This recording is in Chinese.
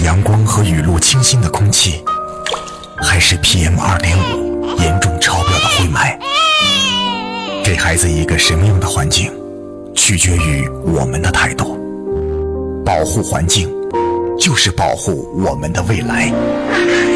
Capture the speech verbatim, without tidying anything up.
阳光和雨露清新的空气，还是 P M 二点五 严重超标的灰霾？给孩子一个什么样的环境，取决于我们的态度。保护环境，就是保护我们的未来。